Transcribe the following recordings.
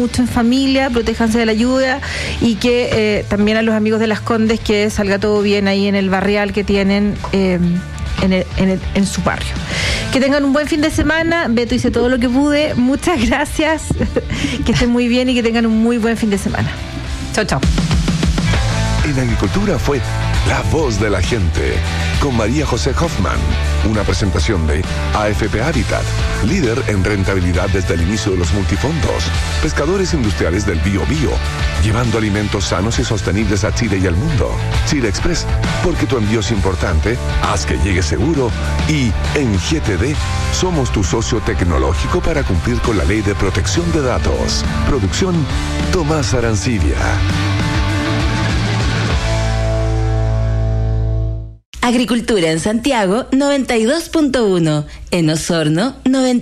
mucho en familia, protéjanse de la lluvia y que también a los amigos de Las Condes que salga todo bien ahí en el barrial que tienen en su barrio. Que tengan un buen fin de semana. Beto, hice todo lo que pude. Muchas gracias. Que estén muy bien y que tengan un muy buen fin de semana. Chao, chao. En Agricultura fue La Voz de la Gente, con María José Hoffman, una presentación de AFP Habitat, líder en rentabilidad desde el inicio de los multifondos, pescadores industriales del Biobío, llevando alimentos sanos y sostenibles a Chile y al mundo. Chile Express, porque tu envío es importante, haz que llegue seguro, y en GTD somos tu socio tecnológico para cumplir con la Ley de Protección de Datos. Producción Tomás Arancibia. Agricultura en Santiago 92.1, en Osorno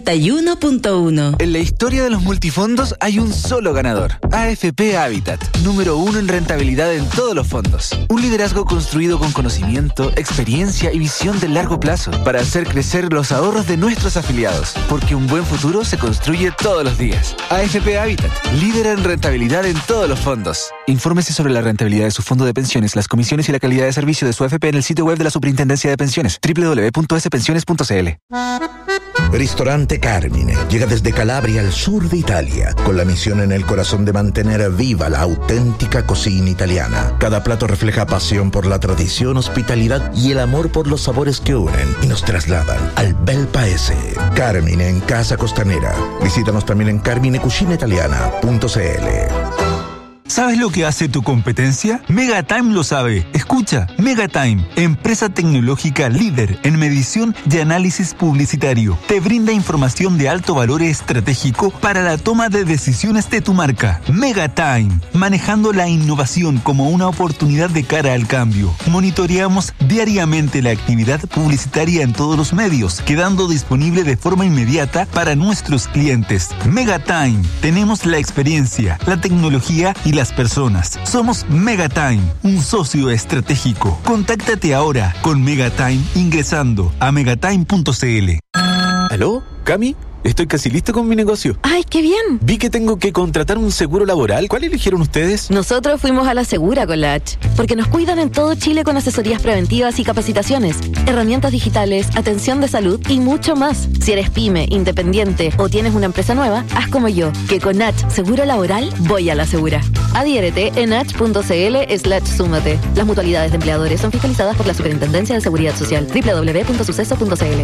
91.1. En la historia de los multifondos hay un solo ganador, AFP Habitat, número 1 en rentabilidad en todos los fondos. Un liderazgo construido con conocimiento, experiencia y visión de largo plazo para hacer crecer los ahorros de nuestros afiliados, porque un buen futuro se construye todos los días. AFP Habitat, líder en rentabilidad en todos los fondos. Infórmese sobre la rentabilidad de su fondo de pensiones, las comisiones y la calidad de servicio de su AFP en el sitio web de la Superintendencia de Pensiones, www.spensiones.cl. Ristorante Carmine llega desde Calabria al sur de Italia, con la misión en el corazón de mantener viva la auténtica cocina italiana. Cada plato refleja pasión por la tradición, hospitalidad y el amor por los sabores que unen y nos trasladan al bel paese. Carmine en Casa Costanera. Visítanos también en carminecucinaitaliana.cl. ¿Sabes lo que hace tu competencia? Megatime lo sabe. Escucha, Megatime, empresa tecnológica líder en medición y análisis publicitario. Te brinda información de alto valor estratégico para la toma de decisiones de tu marca. Megatime, manejando la innovación como una oportunidad de cara al cambio. Monitoreamos diariamente la actividad publicitaria en todos los medios, quedando disponible de forma inmediata para nuestros clientes. Megatime, tenemos la experiencia, la tecnología y las personas. Somos Megatime, un socio estratégico. Contáctate ahora con Megatime ingresando a megatime.cl. ¿Aló? ¿Cami? Estoy casi listo con mi negocio. ¡Ay, qué bien! Vi que tengo que contratar un seguro laboral. ¿Cuál eligieron ustedes? Nosotros fuimos a La Segura con la H, porque nos cuidan en todo Chile con asesorías preventivas y capacitaciones, herramientas digitales, atención de salud y mucho más. Si eres pyme, independiente o tienes una empresa nueva, haz como yo, que con H Seguro Laboral voy a La Segura. Adhiérete en h.cl/súmate. Las mutualidades de empleadores son fiscalizadas por la Superintendencia de Seguridad Social. www.suceso.cl.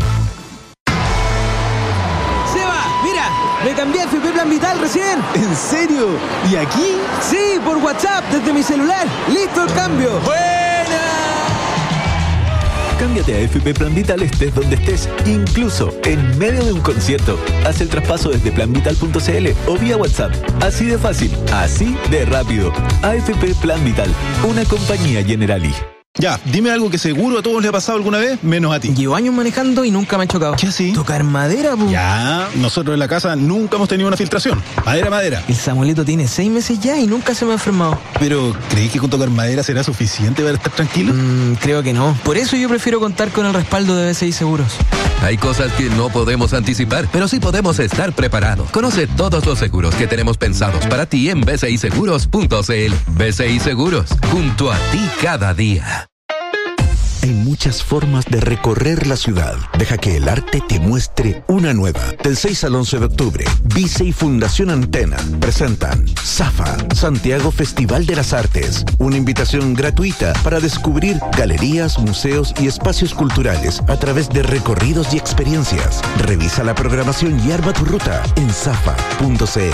Me cambié a FP Plan Vital recién. ¿En serio? ¿Y aquí? Sí, por WhatsApp, desde mi celular. ¡Listo el cambio! ¡Buena! Cámbiate a FP Plan Vital estés donde estés, incluso en medio de un concierto. Haz el traspaso desde planvital.cl o vía WhatsApp. Así de fácil, así de rápido. AFP Plan Vital, una compañía Generali. Ya, dime algo que seguro a todos les ha pasado alguna vez, menos a ti. Llevo años manejando y nunca me han chocado. ¿Qué así? Tocar madera, po. Ya, nosotros en la casa nunca hemos tenido una filtración. Madera. El Samuelito tiene 6 meses ya y nunca se me ha enfermado. Pero, ¿crees que con tocar madera será suficiente para estar tranquilo? Creo que no. Por eso yo prefiero contar con el respaldo de BCI Seguros. Hay cosas que no podemos anticipar, pero sí podemos estar preparados. Conoce todos los seguros que tenemos pensados para ti en bciseguros.cl. BCI Seguros, junto a ti cada día. Hay muchas formas de recorrer la ciudad. Deja que el arte te muestre una nueva. Del 6 al 11 de octubre, Vice y Fundación Antena presentan Zafa, Santiago Festival de las Artes. Una invitación gratuita para descubrir galerías, museos y espacios culturales a través de recorridos y experiencias. Revisa la programación y arma tu ruta en zafa.cl.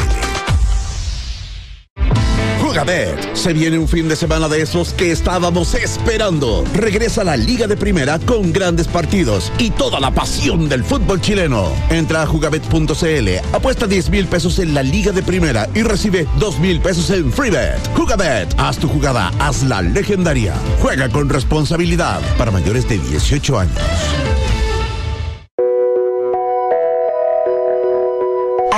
Jugabet. Se viene un fin de semana de esos que estábamos esperando. Regresa la Liga de Primera con grandes partidos y toda la pasión del fútbol chileno. Entra a jugabet.cl, apuesta 10,000 pesos en la Liga de Primera y recibe 2,000 pesos en Freebet. Jugabet, haz tu jugada, hazla legendaria. Juega con responsabilidad para mayores de 18 años.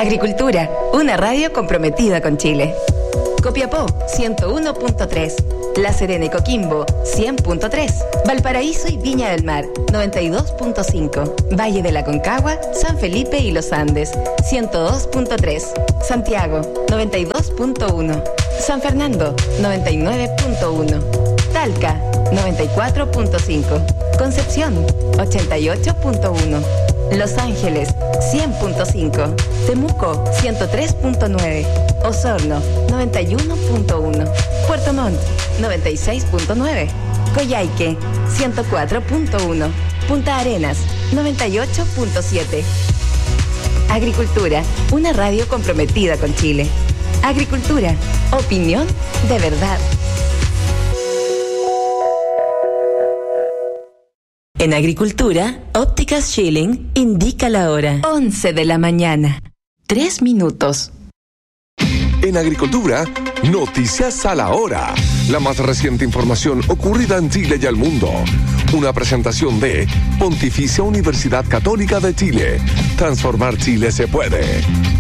Agricultura, una radio comprometida con Chile. Copiapó 101.3, La Serena y Coquimbo 100.3, Valparaíso y Viña del Mar 92.5, Valle de la Concagua, San Felipe y Los Andes 102.3, Santiago 92.1, San Fernando 99.1, Talca 94.5, Concepción 88.1, Los Ángeles 100.5, Temuco 103.9, Osorno 91.1, Puerto Montt 96.9, Coyhaique 104.1, Punta Arenas 98.7. Agricultura, una radio comprometida con Chile. Agricultura, opinión de verdad. En Agricultura, Ópticas Schilling indica la hora. 11 de la mañana. 3 minutos. En Agricultura, noticias a la hora. La más reciente información ocurrida en Chile y el mundo. Una presentación de Pontificia Universidad Católica de Chile. Transformar Chile se puede.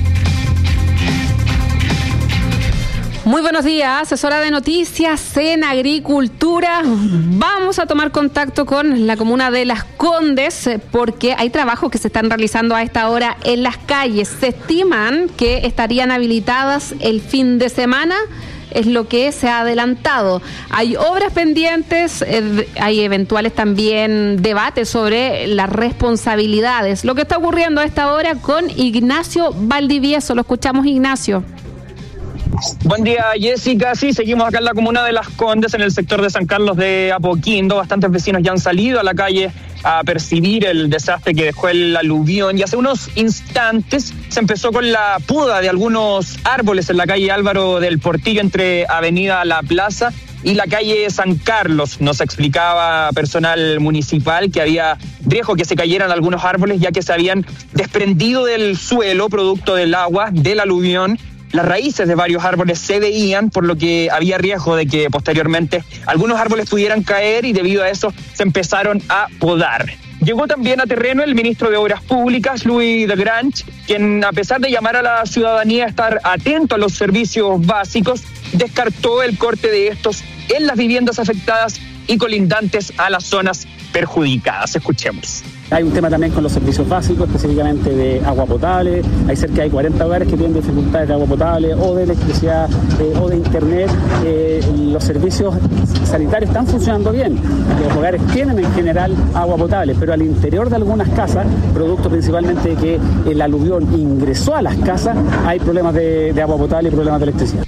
Muy buenos días, es hora de noticias en Agricultura. Vamos a tomar contacto con la comuna de Las Condes porque hay trabajos que se están realizando a esta hora en las calles. Se estiman que estarían habilitadas el fin de semana, es lo que se ha adelantado. Hay obras pendientes, hay eventuales también debates sobre las responsabilidades. Lo que está ocurriendo a esta hora con Ignacio Valdivieso. Lo escuchamos, Ignacio. Buen día, Jessica. Sí, seguimos acá en la comuna de Las Condes, en el sector de San Carlos de Apoquindo. Bastantes vecinos ya han salido a la calle a percibir el desastre que dejó el aluvión. Y hace unos instantes se empezó con la poda de algunos árboles en la calle Álvaro del Portillo, entre Avenida La Plaza y la calle San Carlos. Nos explicaba personal municipal que había riesgo que se cayeran algunos árboles, ya que se habían desprendido del suelo producto del agua, del aluvión. Las raíces de varios árboles se veían, por lo que había riesgo de que posteriormente algunos árboles pudieran caer, y debido a eso se empezaron a podar. Llegó también a terreno el ministro de Obras Públicas, Louis de Grange, quien, a pesar de llamar a la ciudadanía a estar atento a los servicios básicos, descartó el corte de estos en las viviendas afectadas y colindantes a las zonas perjudicadas. Escuchemos. Hay un tema también con los servicios básicos, específicamente de agua potable. Hay cerca de 40 hogares que tienen dificultades de agua potable o de electricidad o de internet. Los servicios sanitarios están funcionando bien. Los hogares tienen en general agua potable, pero al interior de algunas casas, producto principalmente de que el aluvión ingresó a las casas, hay problemas de agua potable y problemas de electricidad.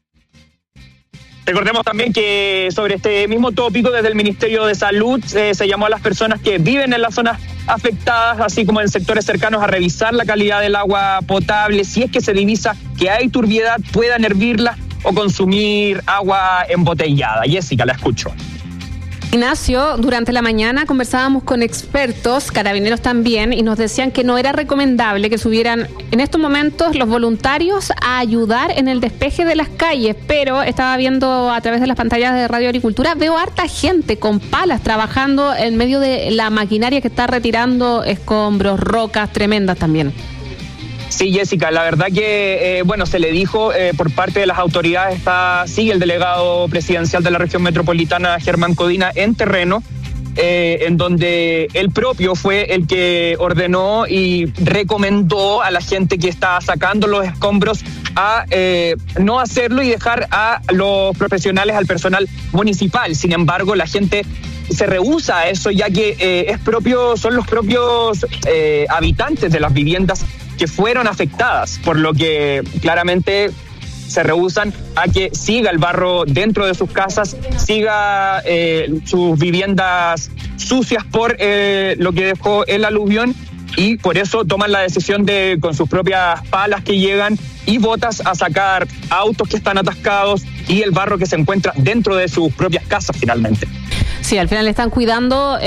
Recordemos también que sobre este mismo tópico, desde el Ministerio de Salud se llamó a las personas que viven en las zonas afectadas, así como en sectores cercanos, a revisar la calidad del agua potable. Si es que se divisa que hay turbiedad, puedan hervirla o consumir agua embotellada. Jessica, la escucho. Ignacio, durante la mañana conversábamos con expertos, carabineros también, y nos decían que no era recomendable que subieran en estos momentos los voluntarios a ayudar en el despeje de las calles, pero estaba viendo a través de las pantallas de Radio Agricultura, veo harta gente con palas trabajando en medio de la maquinaria que está retirando escombros, rocas tremendas también. Sí, Jessica, la verdad que, se le dijo por parte de las autoridades, sigue el delegado presidencial de la región metropolitana, Germán Codina, en terreno, en donde él propio fue el que ordenó y recomendó a la gente que está sacando los escombros a no hacerlo y dejar a los profesionales, al personal municipal. Sin embargo, la gente se rehúsa a eso, ya que son los propios habitantes de las viviendas que fueron afectadas, por lo que claramente se rehúsan a que siga el barro dentro de sus casas, siga sus viviendas sucias por lo que dejó el aluvión, y por eso toman la decisión de, con sus propias palas que llegan y botas, a sacar autos que están atascados y el barro que se encuentra dentro de sus propias casas finalmente. Sí, al final están cuidando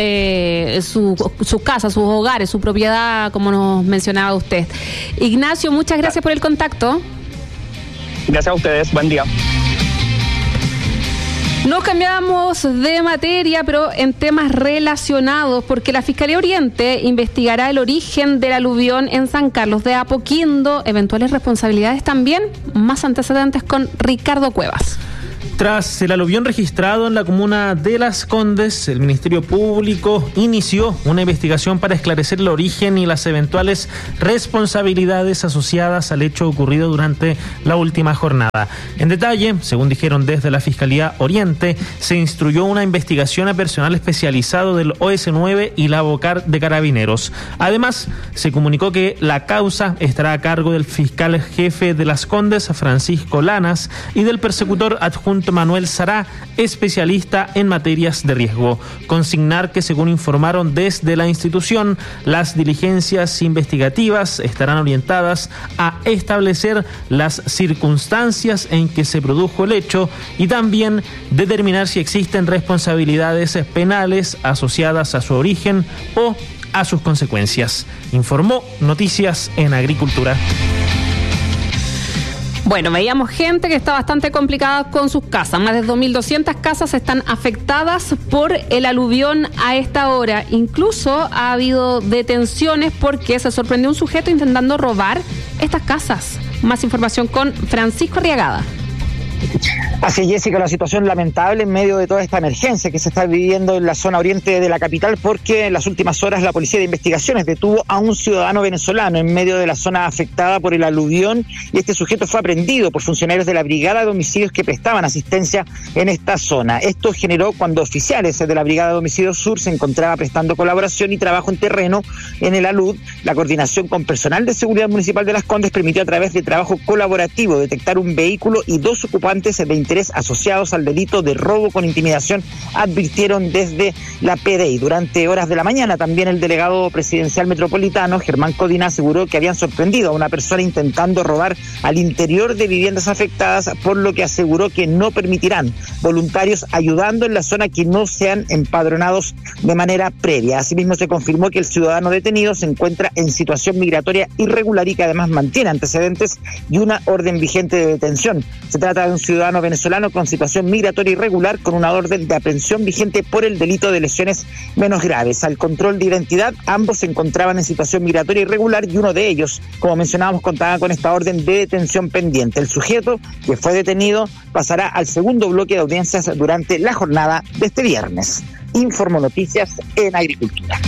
sus casas, sus hogares, su propiedad, como nos mencionaba usted. Ignacio, muchas gracias por el contacto. Gracias a ustedes, buen día. Nos cambiamos de materia, pero en temas relacionados, porque la Fiscalía Oriente investigará el origen del aluvión en San Carlos de Apoquindo, eventuales responsabilidades también, más antecedentes con Ricardo Cuevas. Tras el aluvión registrado en la comuna de Las Condes, el Ministerio Público inició una investigación para esclarecer el origen y las eventuales responsabilidades asociadas al hecho ocurrido durante la última jornada. En detalle, según dijeron desde la Fiscalía Oriente, se instruyó una investigación a personal especializado del OS9 y la Bocar de Carabineros. Además, se comunicó que la causa estará a cargo del fiscal jefe de Las Condes, Francisco Lanas, y del persecutor adjunto Manuel Sará, especialista en materias de riesgo. Consignar que, según informaron desde la institución, las diligencias investigativas estarán orientadas a establecer las circunstancias en que se produjo el hecho y también determinar si existen responsabilidades penales asociadas a su origen o a sus consecuencias. Informó Noticias en Agricultura. Bueno, veíamos gente que está bastante complicada con sus casas. Más de 2.200 casas están afectadas por el aluvión a esta hora. Incluso ha habido detenciones porque se sorprendió un sujeto intentando robar estas casas. Más información con Francisco Arriagada. Así es, Jessica, una situación lamentable en medio de toda esta emergencia que se está viviendo en la zona oriente de la capital, porque en las últimas horas la Policía de Investigaciones detuvo a un ciudadano venezolano en medio de la zona afectada por el aluvión, y este sujeto fue aprehendido por funcionarios de la Brigada de Homicidios que prestaban asistencia en esta zona. Esto generó cuando oficiales de la Brigada de Homicidios Sur se encontraba prestando colaboración y trabajo en terreno en el alud. La coordinación con personal de seguridad municipal de Las Condes permitió, a través de trabajo colaborativo, detectar un vehículo y dos ocupantes de interés asociados al delito de robo con intimidación, advirtieron desde la PDI. Durante horas de la mañana, también el delegado presidencial metropolitano, Germán Codina, aseguró que habían sorprendido a una persona intentando robar al interior de viviendas afectadas, por lo que aseguró que no permitirán voluntarios ayudando en la zona que no sean empadronados de manera previa. Asimismo, se confirmó que el ciudadano detenido se encuentra en situación migratoria irregular y que además mantiene antecedentes y una orden vigente de detención. Se trata de un ciudadano venezolano con situación migratoria irregular con una orden de aprehensión vigente por el delito de lesiones menos graves. Al control de identidad, ambos se encontraban en situación migratoria irregular y uno de ellos, como mencionábamos, contaba con esta orden de detención pendiente. El sujeto que fue detenido pasará al segundo bloque de audiencias durante la jornada de este viernes. Informo Noticias en Agricultura.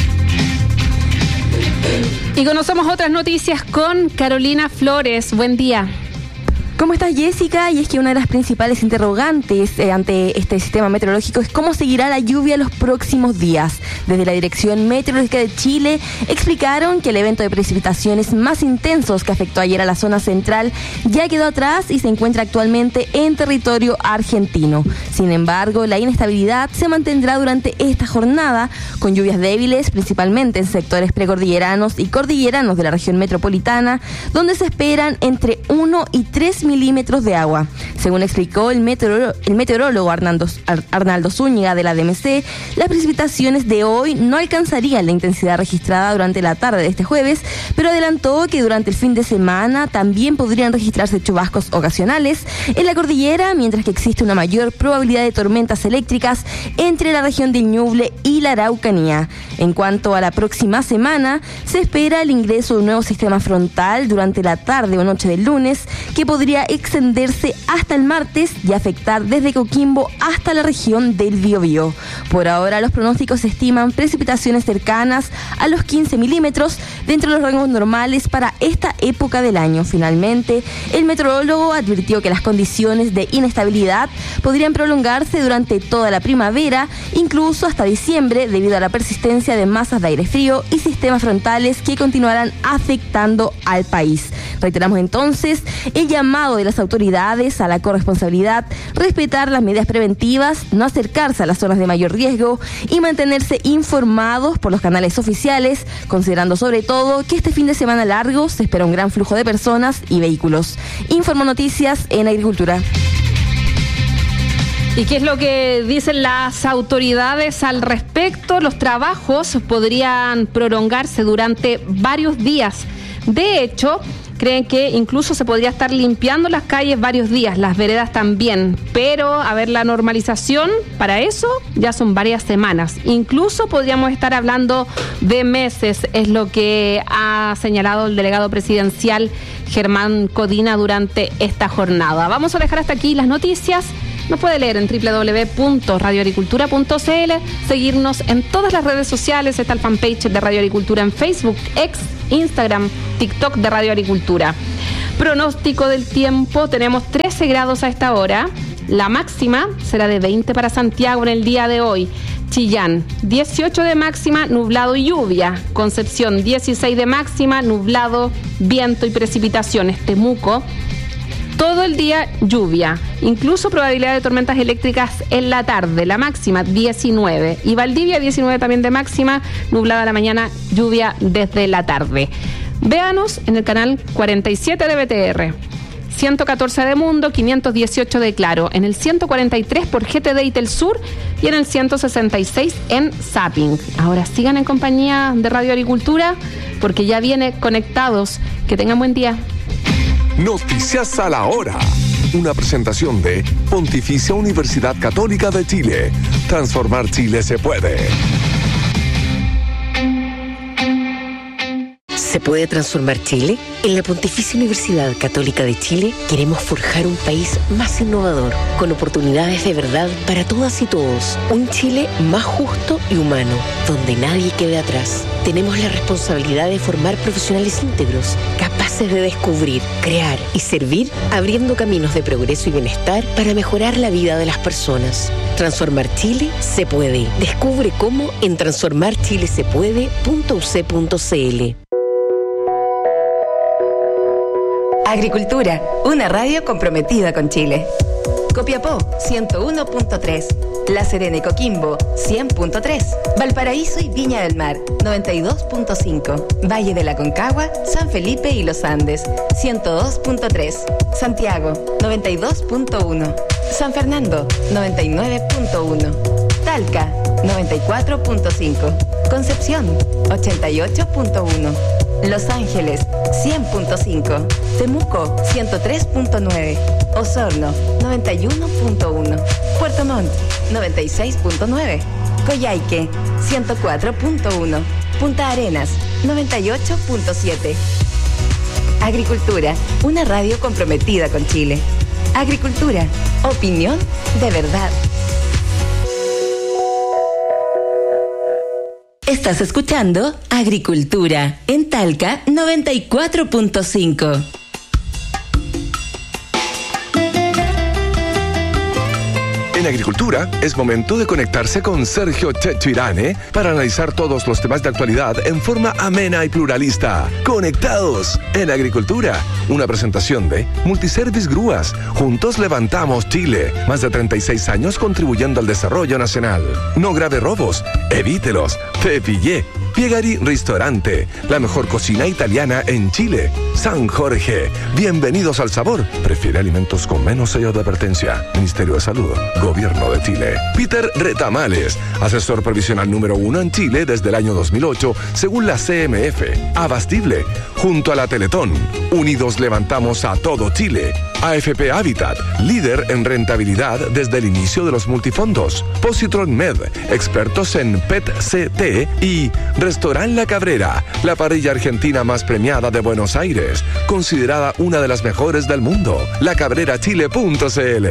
Y conocemos otras noticias con Carolina Flores. Buen día. ¿Cómo estás, Jessica? Y es que una de las principales interrogantes ante este sistema meteorológico es cómo seguirá la lluvia los próximos días. Desde la Dirección Meteorológica de Chile explicaron que el evento de precipitaciones más intensos que afectó ayer a la zona central ya quedó atrás y se encuentra actualmente en territorio argentino. Sin embargo, la inestabilidad se mantendrá durante esta jornada, con lluvias débiles principalmente en sectores precordilleranos y cordilleranos de la región metropolitana, donde se esperan entre 1 y 3 milímetros de agua. Según explicó el meteorólogo Arnaldo Zúñiga de la DMC, las precipitaciones de hoy no alcanzarían la intensidad registrada durante la tarde de este jueves, pero adelantó que durante el fin de semana también podrían registrarse chubascos ocasionales en la cordillera, mientras que existe una mayor probabilidad de tormentas eléctricas entre la región del Ñuble y la Araucanía. En cuanto a la próxima semana, se espera el ingreso de un nuevo sistema frontal durante la tarde o noche del lunes, que podría extenderse hasta el martes y afectar desde Coquimbo hasta la región del Biobío. Por ahora, los pronósticos estiman precipitaciones cercanas a los 15 milímetros dentro de los rangos normales para esta época del año. Finalmente, el meteorólogo advirtió que las condiciones de inestabilidad podrían prolongarse durante toda la primavera, incluso hasta diciembre, debido a la persistencia de masas de aire frío y sistemas frontales que continuarán afectando al país. Reiteramos entonces el llamado de las autoridades a la corresponsabilidad, respetar las medidas preventivas, no acercarse a las zonas de mayor riesgo y mantenerse informados por los canales oficiales, considerando sobre todo que este fin de semana largo se espera un gran flujo de personas y vehículos. Informo Noticias en Agricultura. ¿Y qué es lo que dicen las autoridades al respecto? Los trabajos podrían prolongarse durante varios días. De hecho, creen que incluso se podría estar limpiando las calles varios días, las veredas también, pero a ver, la normalización para eso ya son varias semanas, incluso podríamos estar hablando de meses, es lo que ha señalado el delegado presidencial Germán Codina durante esta jornada. Vamos a dejar hasta aquí las noticias. Nos puede leer en www.radioagricultura.cl, seguirnos en todas las redes sociales. Está el fanpage de Radio Agricultura en Facebook, X, Instagram, TikTok de Radio Agricultura. Pronóstico del tiempo, tenemos 13 grados a esta hora. La máxima será de 20 para Santiago en el día de hoy. Chillán, 18 de máxima, nublado y lluvia. Concepción, 16 de máxima, nublado, viento y precipitaciones. Temuco, todo el día lluvia, incluso probabilidad de tormentas eléctricas en la tarde. La máxima 19. Y Valdivia 19 también de máxima, nublada la mañana, lluvia desde la tarde. Véanos en el canal 47 de BTR, 114 de Mundo, 518 de Claro, en el 143 por GTD y Telsur y en el 166 en Zapping. Ahora sigan en compañía de Radio Agricultura porque ya viene Conectados. Que tengan buen día. Noticias a la hora. Una presentación de Pontificia Universidad Católica de Chile. Transformar Chile se puede. ¿Se puede transformar Chile? En la Pontificia Universidad Católica de Chile queremos forjar un país más innovador, con oportunidades de verdad para todas y todos. Un Chile más justo y humano, donde nadie quede atrás. Tenemos la responsabilidad de formar profesionales íntegros, capaces de descubrir, crear y servir, abriendo caminos de progreso y bienestar para mejorar la vida de las personas. Transformar Chile se puede. Descubre cómo en transformarchilesepuede.uc.cl. Agricultura, una radio comprometida con Chile. Copiapó, 101.3. La Serena y Coquimbo, 100.3. Valparaíso y Viña del Mar, 92.5. Valle de la Concagua, San Felipe y Los Andes, 102.3. Santiago, 92.1. San Fernando, 99.1. Talca, 94.5. Concepción, 88.1. Los Ángeles, 100.5. Temuco, 103.9. Osorno, 91.1. Puerto Montt, 96.9. Coyhaique, 104.1. Punta Arenas, 98.7. Agricultura, una radio comprometida con Chile. Agricultura, opinión de verdad. Estás escuchando Agricultura en Talca 94.5. En Agricultura es momento de conectarse con Sergio Checho Irane para analizar todos los temas de actualidad en forma amena y pluralista. Conectados en Agricultura, una presentación de Multiservice Grúas. Juntos levantamos Chile. Más de 36 años contribuyendo al desarrollo nacional. No grave robos, evítelos. Te pillé. Piegari Ristorante, la mejor cocina italiana en Chile. San Jorge, bienvenidos al sabor. Prefiere alimentos con menos sello de advertencia. Ministerio de Salud, Gobierno de Chile. Peter Retamales, asesor provisional número 1 en Chile desde el año 2008, según la CMF. Abastible, junto a la Teletón. Unidos levantamos a todo Chile. AFP Habitat, líder en rentabilidad desde el inicio de los multifondos. Positron Med, expertos en PET-CT y Restaurant La Cabrera, la parrilla argentina más premiada de Buenos Aires, considerada una de las mejores del mundo. lacabrerachile.cl.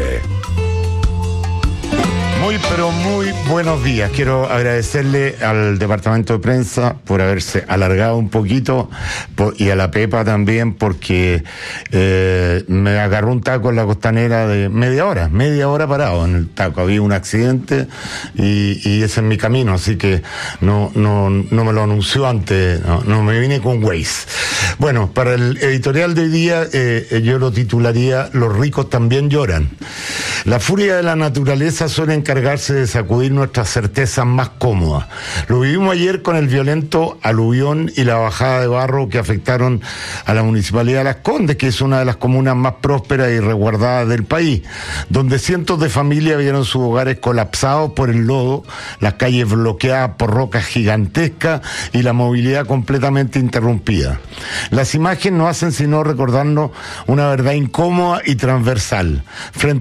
Muy, pero muy buenos días. Quiero agradecerle al departamento de prensa por haberse alargado un poquito y a la Pepa también porque me agarró un taco en la costanera de media hora parado en el taco. Había un accidente y ese es mi camino, así que no me lo anunció antes, no me vine con Waze. Bueno, para el editorial de hoy día yo lo titularía Los ricos también lloran. La furia de la naturaleza suele encargarse de sacudir nuestras certezas más cómodas. Lo vivimos ayer con el violento aluvión y la bajada de barro que afectaron a la Municipalidad de Las Condes, que es una de las comunas más prósperas y resguardadas del país, donde cientos de familias vieron sus hogares colapsados por el lodo, las calles bloqueadas por rocas gigantescas y la movilidad completamente interrumpida. Las imágenes no hacen sino recordarnos una verdad incómoda y transversal. Frente a las grandes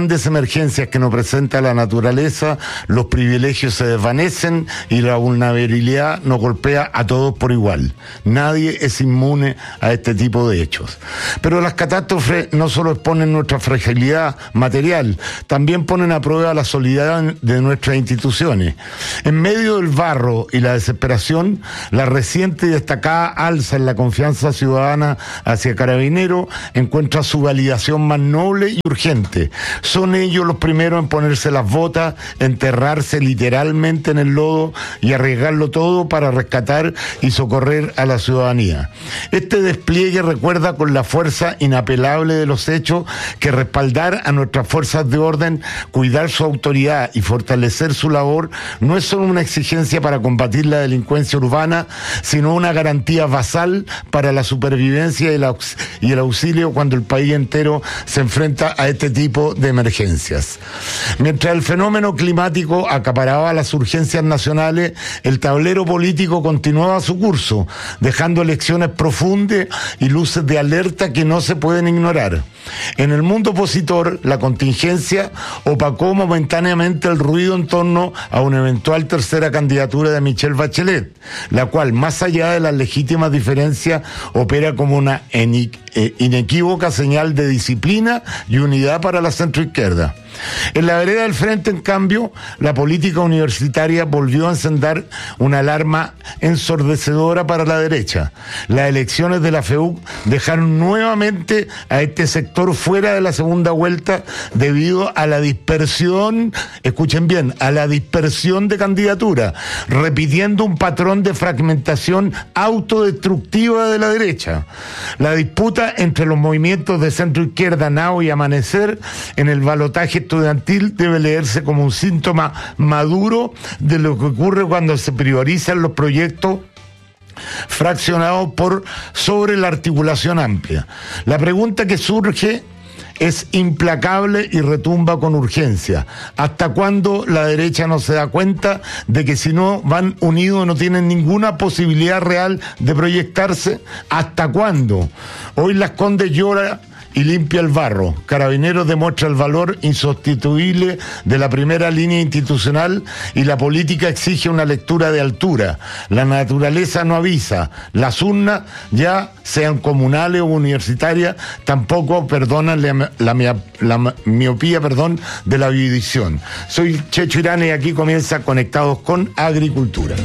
grandes emergencias que nos presenta la naturaleza, los privilegios se desvanecen y la vulnerabilidad nos golpea a todos por igual. Nadie es inmune a este tipo de hechos. Pero las catástrofes no solo exponen nuestra fragilidad material, también ponen a prueba la solidaridad de nuestras instituciones. En medio del barro y la desesperación, la reciente y destacada alza en la confianza ciudadana hacia Carabineros encuentra su validación más noble y urgente. Son ellos los primeros en ponerse las botas, enterrarse literalmente en el lodo y arriesgarlo todo para rescatar y socorrer a la ciudadanía. Este despliegue recuerda con la fuerza inapelable de los hechos que respaldar a nuestras fuerzas de orden, cuidar su autoridad y fortalecer su labor no es solo una exigencia para combatir la delincuencia urbana, sino una garantía basal para la supervivencia y el auxilio cuando el país entero se enfrenta a este tipo de emergencias. Mientras el fenómeno climático acaparaba las urgencias nacionales, el tablero político continuaba su curso, dejando lecciones profundas y luces de alerta que no se pueden ignorar. En el mundo opositor, la contingencia opacó momentáneamente el ruido en torno a una eventual tercera candidatura de Michelle Bachelet, la cual, más allá de las legítimas diferencias, opera como una inequívoca señal de disciplina y unidad para la centroizquierda. En la vereda del frente, en cambio, la política universitaria volvió a encender una alarma ensordecedora para la derecha. Las elecciones de la FEUC dejaron nuevamente a este sector fuera de la segunda vuelta debido a la dispersión, escuchen bien, a la dispersión de candidatura, repitiendo un patrón de fragmentación autodestructiva de la derecha. La disputa entre los movimientos de centro-izquierda, NAO y Amanecer en el balotaje estudiantil debe leerse como un síntoma maduro de lo que ocurre cuando se priorizan los proyectos fraccionados sobre la articulación amplia. La pregunta que surge es implacable y retumba con urgencia. ¿Hasta cuándo la derecha no se da cuenta de que si no van unidos no tienen ninguna posibilidad real de proyectarse? ¿Hasta cuándo? Hoy Las Condes llora y limpia el barro. Carabineros demuestra el valor insustituible de la primera línea institucional y la política exige una lectura de altura. La naturaleza no avisa. Las urnas, ya sean comunales o universitarias, tampoco perdonan la miopía de la división. Soy Checho Irán y aquí comienza Conectados con Agricultura.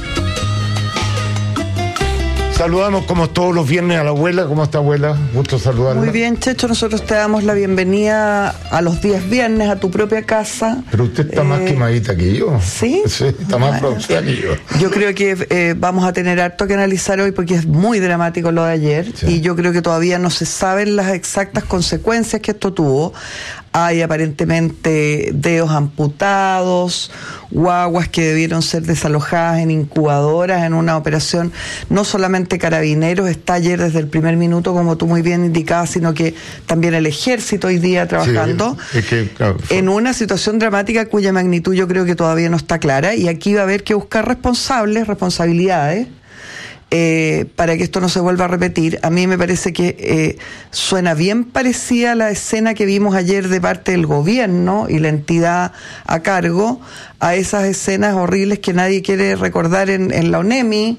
Saludamos como todos los viernes a la abuela. ¿Cómo está, abuela? Gusto saludarla. Muy bien, Checho. Nosotros te damos la bienvenida a los 10 viernes a tu propia casa. Pero usted está más quemadita que yo. ¿Sí? Sí, está más producida que yo. Yo creo que vamos a tener harto que analizar hoy porque es muy dramático lo de ayer. Sí. Y yo creo que todavía no se saben las exactas consecuencias que esto tuvo. Hay aparentemente dedos amputados, guaguas que debieron ser desalojadas en incubadoras en una operación. No solamente Carabineros está ayer desde el primer minuto, como tú muy bien indicabas, sino que también el Ejército hoy día trabajando claro, en una situación dramática cuya magnitud yo creo que todavía no está clara. Y aquí va a haber que buscar responsabilidades. Para que esto no se vuelva a repetir. A mí me parece que suena bien parecida a la escena que vimos ayer de parte del gobierno y la entidad a cargo, a esas escenas horribles que nadie quiere recordar en la ONEMI,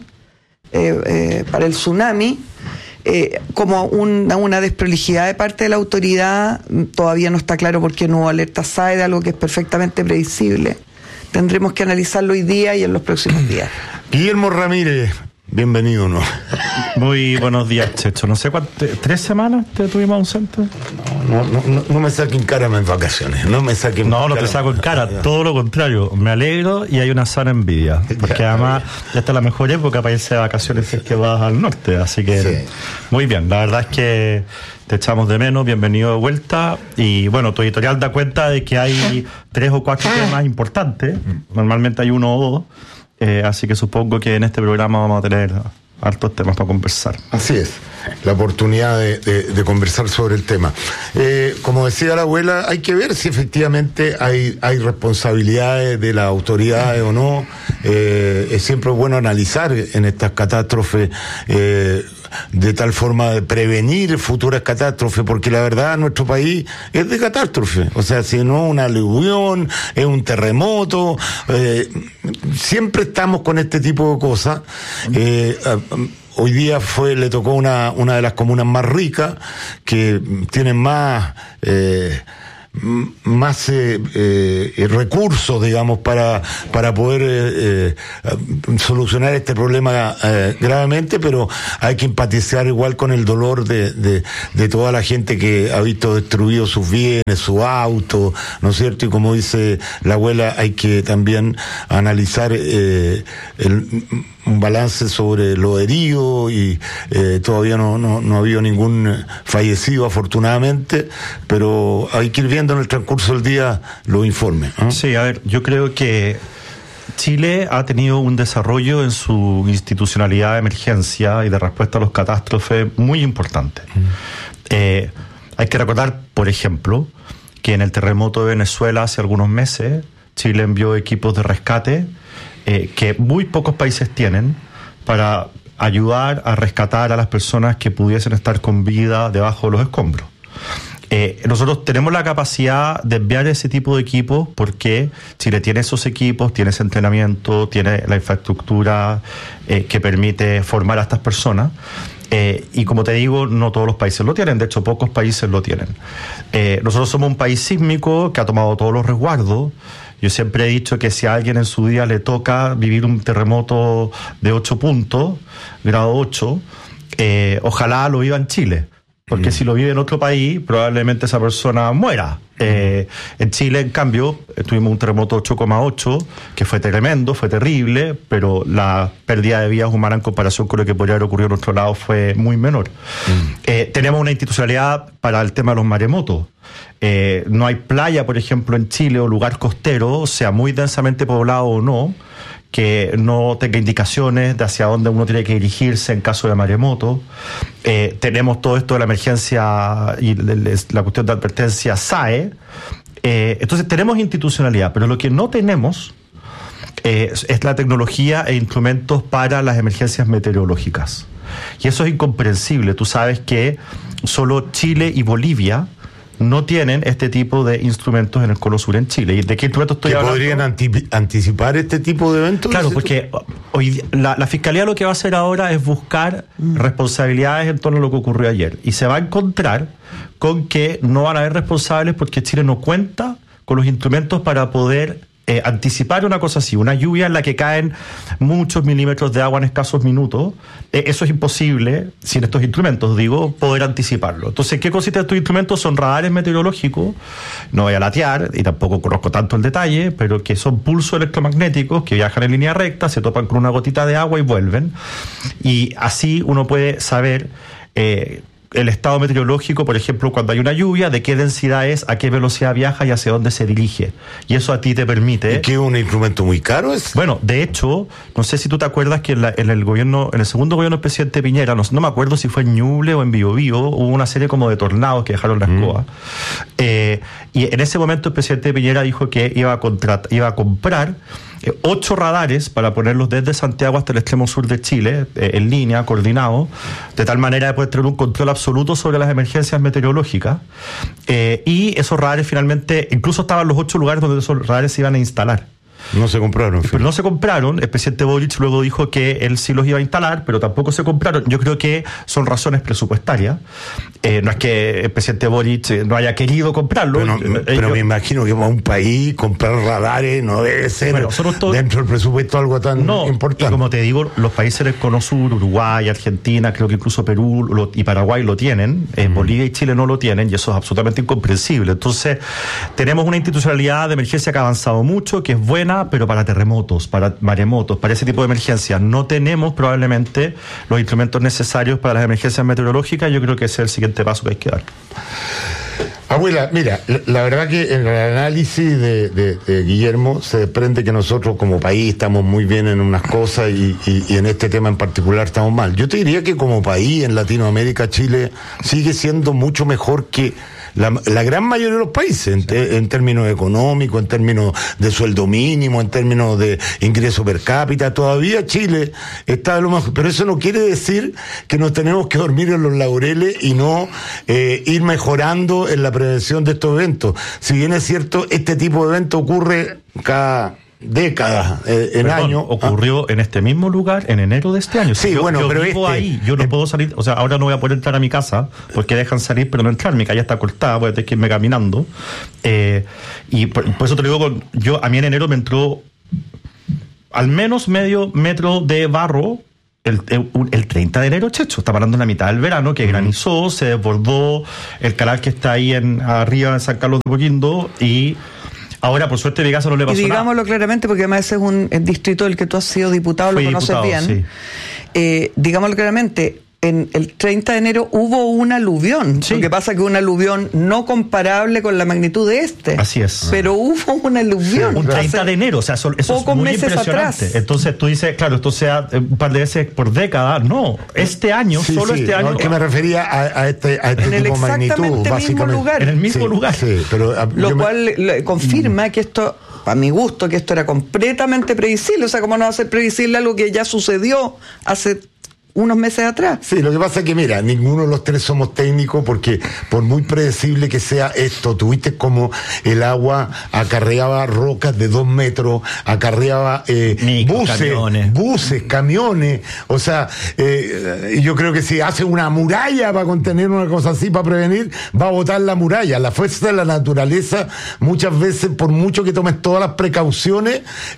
para el tsunami, como una desprolijidad de parte de la autoridad. Todavía no está claro por qué no hubo alerta SAE de algo que es perfectamente predecible. Tendremos que analizarlo hoy día y en los próximos días. Guillermo Ramírez, bienvenido, ¿no? Muy buenos días, Checho. No sé cuánto, ¿3 semanas te tuvimos ausente? No me saquen cara en vacaciones. No me saquen No te saco en cara, todo lo contrario. Me alegro y hay una sana envidia. Porque además ya está la mejor época para irse de vacaciones si es que vas al norte. Así que sí. Muy bien, la verdad es que te echamos de menos, bienvenido de vuelta. Y bueno, tu editorial da cuenta de que hay 3 o 4 temas importantes. Normalmente hay 1 o 2. Así que supongo que en este programa vamos a tener hartos temas para conversar. Así es, la oportunidad de conversar sobre el tema. Como decía la abuela, hay que ver si efectivamente hay responsabilidades de las autoridades o no. Es siempre bueno analizar en estas catástrofes de tal forma de prevenir futuras catástrofes, porque la verdad nuestro país es de catástrofe, o sea, si no una aluvión, es un terremoto, siempre estamos con este tipo de cosas. Hoy día le tocó una de las comunas más ricas, que tienen más recursos, digamos, para poder solucionar este problema gravemente, pero hay que empatizar igual con el dolor de toda la gente que ha visto destruidos sus bienes, su auto, ¿no es cierto? Y como dice la abuela, hay que también analizar un balance sobre lo herido, y todavía no ha habido ningún fallecido, afortunadamente, pero hay que ir viendo en el transcurso del día los informes, ¿no? Sí, a ver, yo creo que Chile ha tenido un desarrollo en su institucionalidad de emergencia y de respuesta a los catástrofes muy importante. Hay que recordar, por ejemplo, que en el terremoto de Venezuela hace algunos meses, Chile envió equipos de rescate que muy pocos países tienen para ayudar a rescatar a las personas que pudiesen estar con vida debajo de los escombros. Nosotros tenemos la capacidad de enviar ese tipo de equipos porque Chile tiene esos equipos, tiene ese entrenamiento, tiene la infraestructura que permite formar a estas personas. Y como te digo, no todos los países lo tienen, de hecho pocos países lo tienen. Nosotros somos un país sísmico que ha tomado todos los resguardos. Yo siempre he dicho que si a alguien en su día le toca vivir un terremoto de 8 puntos, grado 8, ojalá lo viva en Chile. Porque si lo vive en otro país, probablemente esa persona muera. En Chile, en cambio, tuvimos un terremoto 8,8, que fue tremendo, fue terrible, pero la pérdida de vidas humanas en comparación con lo que podría haber ocurrido en otro lado fue muy menor. Tenemos una institucionalidad para el tema de los maremotos. No hay playa, por ejemplo, en Chile, o lugar costero, sea muy densamente poblado o no, que no tenga indicaciones de hacia dónde uno tiene que dirigirse en caso de maremoto. Tenemos todo esto de la emergencia y la cuestión de advertencia SAE. Entonces tenemos institucionalidad, pero lo que no tenemos es la tecnología e instrumentos para las emergencias meteorológicas. Y eso es incomprensible. Tú sabes que solo Chile y Bolivia no tienen este tipo de instrumentos en el Cono Sur en Chile. ¿Y de qué instrumentos estoy hablando? ¿Podrían anticipar este tipo de eventos? Claro, porque hoy la Fiscalía lo que va a hacer ahora es buscar responsabilidades en torno a lo que ocurrió ayer. Y se va a encontrar con que no van a haber responsables porque Chile no cuenta con los instrumentos para poder anticipar una cosa así, una lluvia en la que caen muchos milímetros de agua en escasos minutos. Eso es imposible sin estos instrumentos, poder anticiparlo. Entonces, ¿qué consisten estos instrumentos? Son radares meteorológicos, no voy a latear y tampoco conozco tanto el detalle, pero que son pulsos electromagnéticos que viajan en línea recta, se topan con una gotita de agua y vuelven, y así uno puede saber el estado meteorológico, por ejemplo, cuando hay una lluvia, de qué densidad es, a qué velocidad viaja y hacia dónde se dirige. Y eso a ti te permite... ¿Y qué es un instrumento muy caro? Bueno, de hecho, no sé si tú te acuerdas que en el segundo gobierno del presidente Piñera, no me acuerdo si fue en Ñuble o en Biobío, hubo una serie como de tornados que dejaron la escoba. Y en ese momento el presidente Piñera dijo que iba a comprar 8 radares para ponerlos desde Santiago hasta el extremo sur de Chile, en línea, coordinados, de tal manera de poder tener un control absoluto sobre las emergencias meteorológicas. Y esos radares finalmente, incluso estaban los 8 lugares donde esos radares se iban a instalar. No se compraron. Pero no se compraron. El presidente Boric luego dijo que él sí los iba a instalar, pero tampoco se compraron. Yo creo que son razones presupuestarias. No es que el presidente Boric no haya querido comprarlo. Pero me imagino que para un país comprar radares no debe ser dentro del presupuesto algo tan importante. Y como te digo, los países del Cono Sur, Uruguay, Argentina, creo que incluso Perú y Paraguay lo tienen. Bolivia y Chile no lo tienen, y eso es absolutamente incomprensible. Entonces, tenemos una institucionalidad de emergencia que ha avanzado mucho, que es buena, pero para terremotos, para maremotos, para ese tipo de emergencias. No tenemos probablemente los instrumentos necesarios para las emergencias meteorológicas. Yo creo que ese es el siguiente paso que hay que dar. Abuela, mira, la verdad que en el análisis de Guillermo se desprende que nosotros como país estamos muy bien en unas cosas y en este tema en particular estamos mal. Yo te diría que como país en Latinoamérica, Chile sigue siendo mucho mejor que la gran mayoría de los países, en términos económicos, en términos de sueldo mínimo, en términos de ingreso per cápita. Todavía Chile está de lo mejor, pero eso no quiere decir que nos tenemos que dormir en los laureles y no ir mejorando en la prevención de estos eventos. Si bien es cierto, este tipo de evento ocurre cada décadas, años. Ocurrió en este mismo lugar en enero de este año. Sí, yo pero vivo ahí, yo no puedo salir, o sea, ahora no voy a poder entrar a mi casa porque dejan salir pero no entrar, mi calle está cortada, voy a tener que irme caminando, y por eso te digo, a mí en enero me entró al menos medio metro de barro. El 30 de enero, Checho, está parando en la mitad del verano, que granizó, se desbordó el canal que está ahí arriba en San Carlos de Apoquindo, y ahora, por suerte, en mi casa no le pasó nada. Y digámoslo claramente, porque además ese es un distrito del que tú has sido diputado, lo conoces bien. Sí. Digámoslo claramente, en el 30 de enero hubo un aluvión. Sí. Lo que pasa es que un aluvión no comparable con la magnitud de este. Así es. Pero hubo un aluvión. Sí, un 30 de enero, o sea, eso es muy impresionante. Atrás. Entonces tú dices, claro, esto sea un par de veces por década. No, este año, este año. No, que me refería a este tipo de magnitud, básicamente. Lugar. En el mismo lugar. Sí, pero lo cual confirma que esto, a mi gusto, que esto era completamente previsible. O sea, ¿cómo no va a ser previsible algo que ya sucedió hace unos meses atrás? Sí, lo que pasa es que, mira, ninguno de los tres somos técnicos, porque por muy predecible que sea esto, tuviste como el agua acarreaba rocas de 2 metros, acarreaba buses, camiones, o sea, yo creo que si hace una muralla para contener una cosa así, para prevenir, va a botar la muralla. La fuerza de la naturaleza, muchas veces, por mucho que tomes todas las precauciones,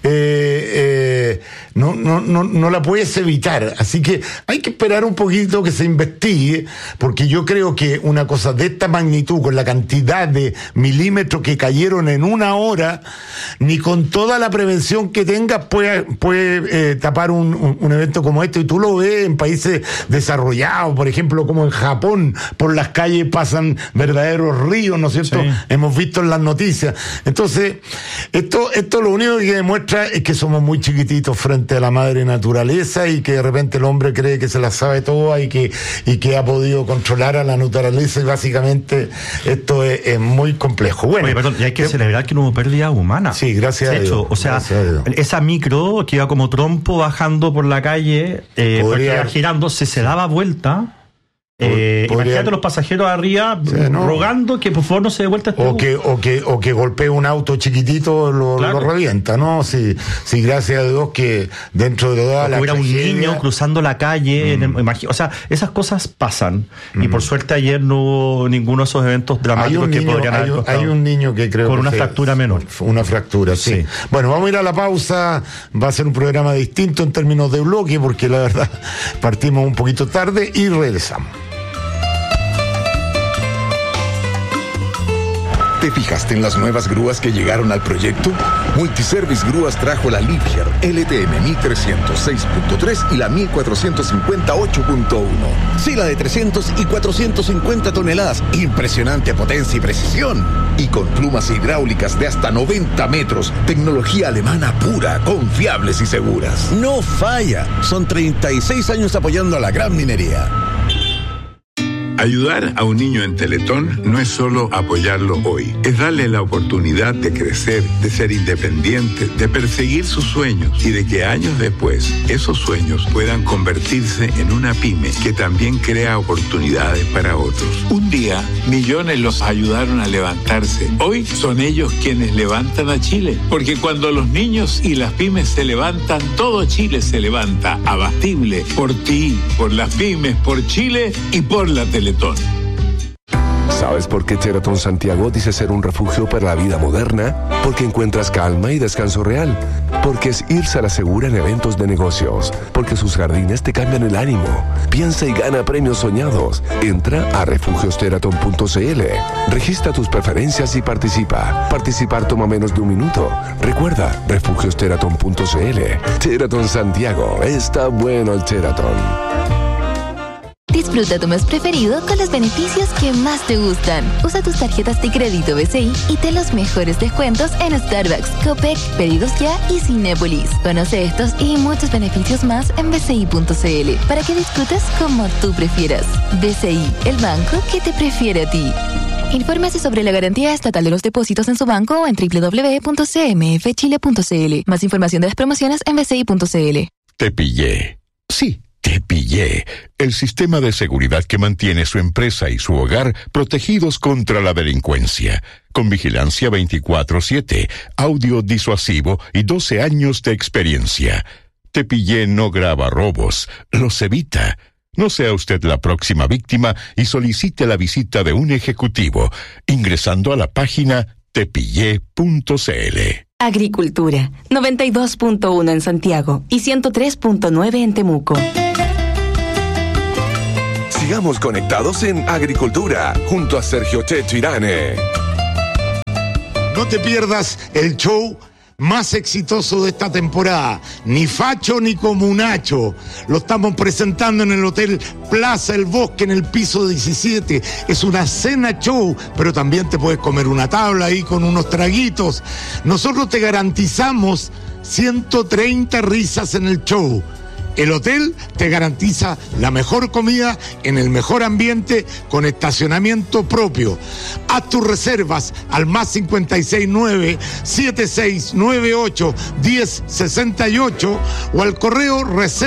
no la puedes evitar. Así que hay que esperar un poquito que se investigue, porque yo creo que una cosa de esta magnitud, con la cantidad de milímetros que cayeron en una hora, ni con toda la prevención que tengas puede tapar un evento como este. Y tú lo ves en países desarrollados, por ejemplo, como en Japón, por las calles pasan verdaderos ríos, ¿no es cierto? Sí. Hemos visto en las noticias. Entonces, esto lo único que demuestra es que somos muy chiquititos frente a la madre naturaleza, y que de repente el hombre cree que se la sabe toda y que ha podido controlar a la naturaleza, y básicamente esto es muy complejo. Bueno, oye, perdón, y hay que celebrar que no hubo pérdida humana. Sí, gracias a Dios. O sea, esa micro que iba como trompo bajando por la calle, porque iba girando, se daba vuelta. Imagínate los pasajeros arriba rogando que por favor no se dé vuelta este o que golpee un auto chiquitito, lo revienta, ¿no? Sí, gracias a Dios que dentro de toda la hubiera un niño cruzando la calle, o sea, esas cosas pasan, y por suerte ayer no hubo ninguno de esos eventos dramáticos que podrían haber costado. Hay un niño que creo con una fractura menor. Una fractura, sí. Bueno, vamos a ir a la pausa. Va a ser un programa distinto en términos de bloque, porque la verdad partimos un poquito tarde, y regresamos. ¿Te fijaste en las nuevas grúas que llegaron al proyecto? Multiservice Grúas trajo la Liebherr LTM 1306.3 y la 1458.1. Sí, la de 300 y 450 toneladas. Impresionante potencia y precisión. Y con plumas hidráulicas de hasta 90 metros. Tecnología alemana pura, confiables y seguras. No falla. Son 36 años apoyando a la gran minería. Ayudar a un niño en Teletón no es solo apoyarlo hoy, es darle la oportunidad de crecer, de ser independiente, de perseguir sus sueños, y de que años después esos sueños puedan convertirse en una pyme que también crea oportunidades para otros. Un día, millones los ayudaron a levantarse. Hoy son ellos quienes levantan a Chile, porque cuando los niños y las pymes se levantan, todo Chile se levanta. Abatible, por ti, por las pymes, por Chile y por la Teletón. ¿Sabes por qué Sheraton Santiago dice ser un refugio para la vida moderna? Porque encuentras calma y descanso real. Porque es irse a la segura en eventos de negocios. Porque sus jardines te cambian el ánimo. Piensa y gana premios soñados. Entra a refugiosheraton.cl. Registra tus preferencias y participa. Participar toma menos de un minuto. Recuerda, refugiosheraton.cl. Sheraton Santiago. Está bueno el Sheraton. Disfruta tu mes preferido con los beneficios que más te gustan. Usa tus tarjetas de crédito BCI y ten los mejores descuentos en Starbucks, Copec, Pedidos Ya y Cinépolis. Conoce estos y muchos beneficios más en bci.cl para que disfrutes como tú prefieras. BCI, el banco que te prefiere a ti. Infórmese sobre la garantía estatal de los depósitos en su banco o en www.cmfchile.cl. Más información de las promociones en bci.cl. Te pillé. Sí, te pillé. El sistema de seguridad que mantiene su empresa y su hogar protegidos contra la delincuencia. Con vigilancia 24/7, audio disuasivo y 12 años de experiencia. Te pillé no graba robos, los evita. No sea usted la próxima víctima y solicite la visita de un ejecutivo ingresando a la página tepillé.cl. Agricultura, 92.1 en Santiago y 103.9 en Temuco. Sigamos conectados en Agricultura, junto a Sergio Checho Irane. No te pierdas el show más exitoso de esta temporada, ni facho ni comunacho. Lo estamos presentando en el Hotel Plaza El Bosque, en el piso 17. Es una cena show, pero también te puedes comer una tabla ahí con unos traguitos. Nosotros te garantizamos 130 risas en el show. El hotel te garantiza la mejor comida en el mejor ambiente con estacionamiento propio. Haz tus reservas al +56-9-7698-1068 o al correo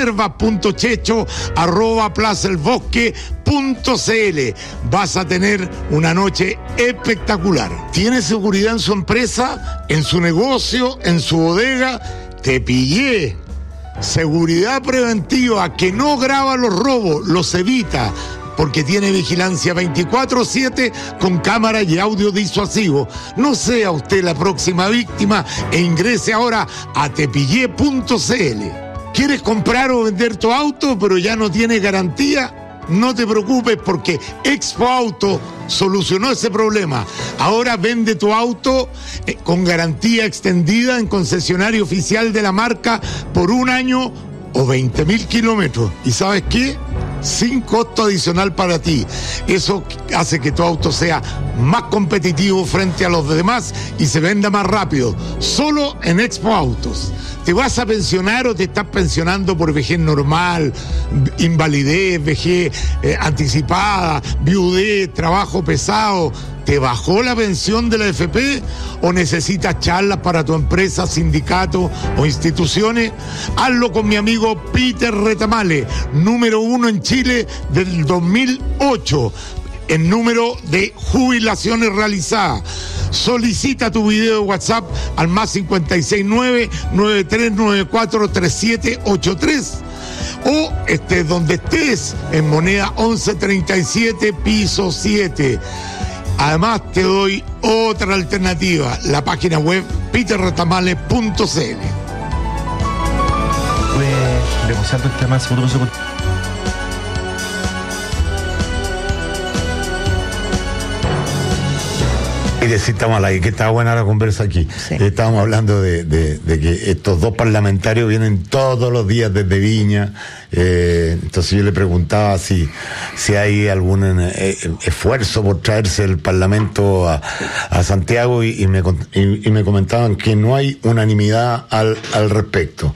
reserva.checho@plazaelbosque.cl. Vas a tener una noche espectacular. ¿Tiene seguridad en su empresa, en su negocio, en su bodega? Te pillé. Seguridad preventiva que no graba los robos, los evita, porque tiene vigilancia 24/7 con cámara y audio disuasivo. No sea usted la próxima víctima e ingrese ahora a tepillé.cl. ¿Quieres comprar o vender tu auto pero ya no tiene garantía? No te preocupes, porque Expo Auto solucionó ese problema. Ahora vende tu auto con garantía extendida en concesionario oficial de la marca por 1 año o 20.000 kilómetros. ¿Y sabes qué? Sin costo adicional para ti. Eso hace que tu auto sea más competitivo frente a los demás y se venda más rápido. Solo en Expo Autos. ¿Te vas a pensionar o te estás pensionando por vejez normal, invalidez, vejez anticipada, viudez, trabajo pesado? ¿Te bajó la pensión de la AFP o necesitas charlas para tu empresa, sindicato o instituciones? Hazlo con mi amigo Peter Retamale, número 1 en Chile del 2008. En número de jubilaciones realizadas. Solicita tu video de WhatsApp al +569-9394-3783 o estés donde estés, en moneda 1137, piso 7. Además te doy otra alternativa, la página web peterretamale.cl. Negociando el tema del seguro social. Mire, sí, estamos ahí, que está buena la conversa aquí. Sí. Estábamos hablando de que estos dos parlamentarios vienen todos los días desde Viña. Entonces yo le preguntaba si hay algún esfuerzo por traerse el Parlamento a Santiago y me comentaban que no hay unanimidad al respecto.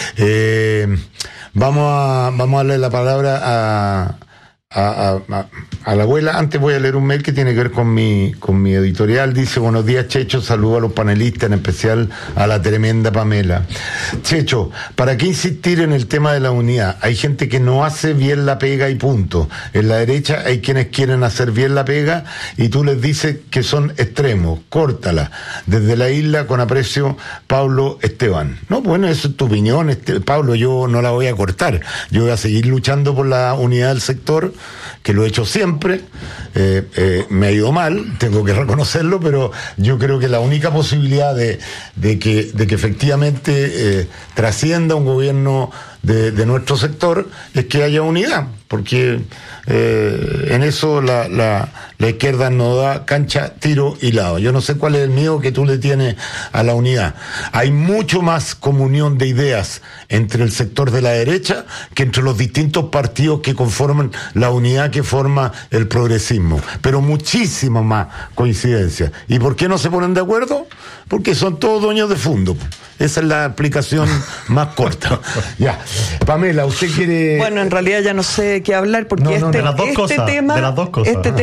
Vamos a darle la palabra a la abuela. Antes voy a leer un mail que tiene que ver con mi editorial. Dice: buenos días, Checho, saludo a los panelistas, en especial a la tremenda Pamela. Checho, ¿para qué insistir en el tema de la unidad? Hay gente que no hace bien la pega y punto. En la derecha hay quienes quieren hacer bien la pega y tú les dices que son extremos. Córtala. Desde la isla, con aprecio, Pablo Esteban. No, bueno, eso es tu opinión, Pablo, yo no la voy a cortar. Yo voy a seguir luchando por la unidad del sector, que lo he hecho siempre. Me ha ido mal, tengo que reconocerlo, pero yo creo que la única posibilidad de que efectivamente trascienda un gobierno de nuestro sector es que haya unidad, porque en eso la izquierda no da cancha, tiro y lado. Yo no sé cuál es el miedo que tú le tienes a la unidad. Hay mucho más comunión de ideas entre el sector de la derecha que entre los distintos partidos que conforman la unidad que forma el progresismo, pero muchísimo más coincidencia. ¿Y por qué no se ponen de acuerdo? Porque son todos dueños de fondo. Esa es la explicación más corta. Ya, Pamela, ¿usted quiere...? Bueno, en realidad ya no sé qué hablar, porque de las dos cosas, tema es importante.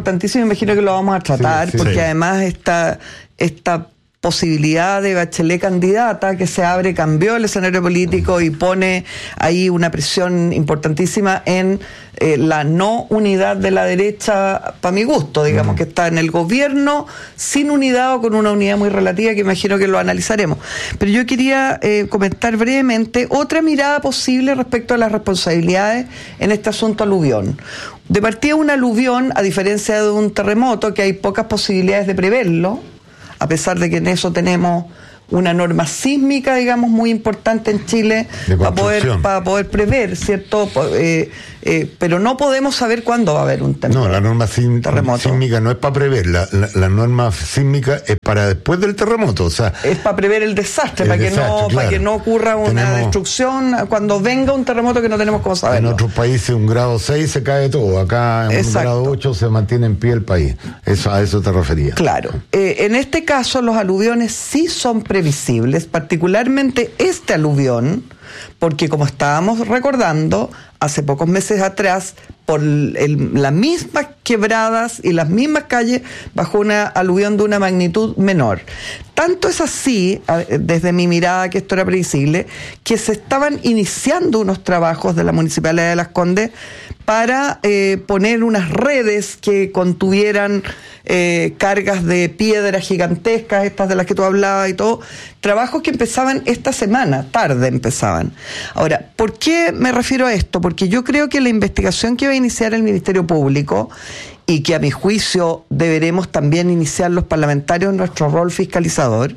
importantísimo, imagino que lo vamos a tratar, porque además esta posibilidad de Bachelet candidata que se abre, cambió el escenario político y pone ahí una presión importantísima en la no unidad de la derecha, para mi gusto, digamos, que está en el gobierno sin unidad o con una unidad muy relativa, que imagino que lo analizaremos. Pero yo quería comentar brevemente otra mirada posible respecto a las responsabilidades en este asunto aluvión. De partida, un aluvión, a diferencia de un terremoto, que hay pocas posibilidades de preverlo, a pesar de que en eso tenemos una norma sísmica, digamos, muy importante en Chile para poder prever, ¿cierto? Pero no podemos saber cuándo va a haber un terremoto. No, la norma sísmica no es para prever, la norma sísmica es para después del terremoto, o sea... Es para prever el desastre, para que no ocurra una destrucción cuando venga un terremoto que no tenemos cómo saberlo. En otros países un grado 6 se cae todo, acá en un grado 8 se mantiene en pie el país. A eso te refería. Claro. En este caso los aluviones sí son previsibles, particularmente este aluvión, porque como estábamos recordando, hace pocos meses atrás, por las mismas quebradas y las mismas calles, bajó una aluvión de una magnitud menor. Tanto es así, desde mi mirada, que esto era previsible, que se estaban iniciando unos trabajos de la Municipalidad de Las Condes para poner unas redes que contuvieran cargas de piedras gigantescas, estas de las que tú hablabas y todo, trabajos que empezaban esta semana, tarde empezaban. Ahora, ¿por qué me refiero a esto? Porque yo creo que la investigación que va a iniciar el Ministerio Público, y que a mi juicio deberemos también iniciar los parlamentarios en nuestro rol fiscalizador,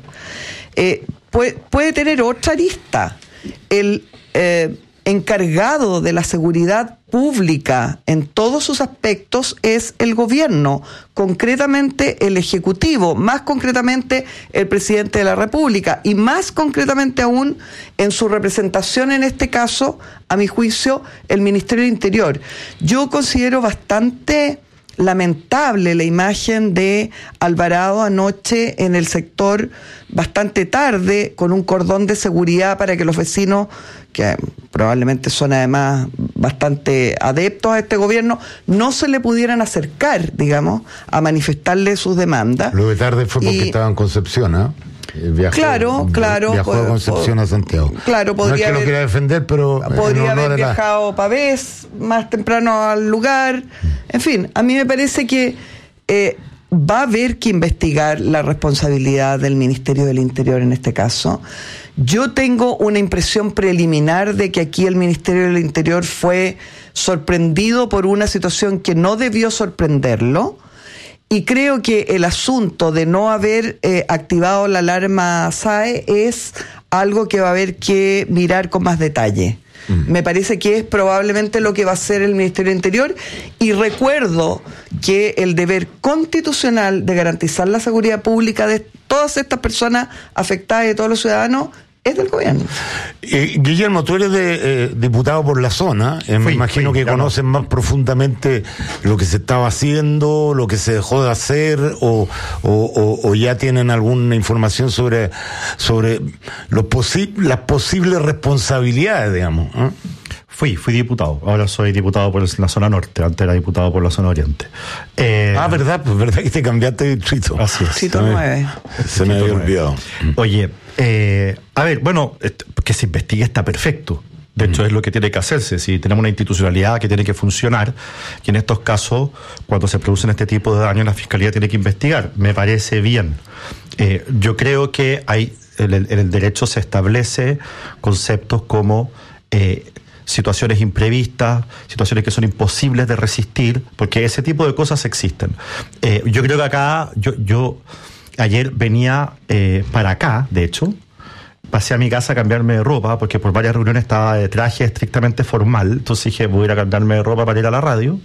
puede tener otra arista. El encargado de la seguridad pública en todos sus aspectos es el gobierno, concretamente el Ejecutivo, más concretamente el Presidente de la República y más concretamente aún en su representación en este caso, a mi juicio, el Ministerio del Interior. Yo considero bastante lamentable la imagen de Alvarado anoche en el sector bastante tarde, con un cordón de seguridad para que los vecinos, que probablemente son además bastante adeptos a este gobierno, no se le pudieran acercar, digamos, a manifestarle sus demandas. Lo de tarde fue porque estaba en Concepción, ¿eh? Viajó de Concepción a Santiago. Claro, podría no es que lo quiera defender, pero podría haber viajado Pavés más temprano al lugar. En fin, a mí me parece que va a haber que investigar la responsabilidad del Ministerio del Interior en este caso. Yo tengo una impresión preliminar de que aquí el Ministerio del Interior fue sorprendido por una situación que no debió sorprenderlo. Y creo que el asunto de no haber activado la alarma SAE es algo que va a haber que mirar con más detalle. Me parece que es probablemente lo que va a hacer el Ministerio del Interior, y recuerdo que el deber constitucional de garantizar la seguridad pública de todas estas personas afectadas y de todos los ciudadanos es del gobierno. Guillermo, tú eres diputado por la zona, me imagino que conoces más profundamente lo que se estaba haciendo, lo que se dejó de hacer, o ya tienen alguna información sobre las posibles responsabilidades, digamos, ¿eh? Fui diputado, ahora soy diputado por la zona norte, antes era diputado por la zona oriente. Verdad que te cambiaste de distrito. Así es. Distrito 9. Se me había olvidado. Oye, a ver, bueno, que se investigue está perfecto. De hecho, es lo que tiene que hacerse. Si tenemos una institucionalidad que tiene que funcionar, y en estos casos, cuando se producen este tipo de daños, la Fiscalía tiene que investigar. Me parece bien. Yo creo que en el derecho se establece conceptos como situaciones imprevistas, situaciones que son imposibles de resistir, porque ese tipo de cosas existen. Yo creo que acá, yo ayer venía para acá, de hecho, pasé a mi casa a cambiarme de ropa, porque por varias reuniones estaba de traje estrictamente formal, entonces dije, voy a ir a cambiarme de ropa para ir a la radio,